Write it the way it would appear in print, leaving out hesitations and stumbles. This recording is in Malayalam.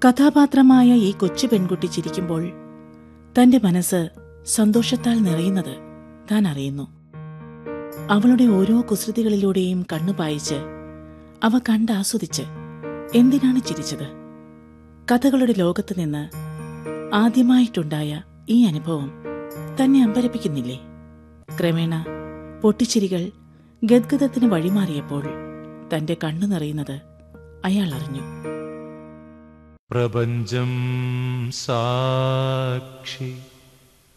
കഥാപാത്രമായ ഈ കൊച്ചു പെൺകുട്ടി ചിരിക്കുമ്പോൾ തന്റെ മനസ്സ് സന്തോഷത്താൽ നിറയുന്നത് താൻ അറിയുന്നു. അവളുടെ ഓരോ കുസൃതികളിലൂടെയും കണ്ണു പായിച്ച് അവ കണ്ടാസ്വദിച്ച് എന്തിനാണ് ചിരിച്ചത്? കഥകളുടെ ലോകത്ത് നിന്ന് ആദ്യമായിട്ടുണ്ടായ ഈ അനുഭവം തന്നെ അമ്പരപ്പിക്കുന്നില്ലേ? ക്രമേണ പൊട്ടിച്ചിരികൾ ഗദ്ഗദത്തിന് വഴിമാറിയപ്പോൾ തന്റെ കണ്ണു നിറയുന്നത് അയാൾ അറിഞ്ഞു. പ്രപഞ്ചം സാക്ഷി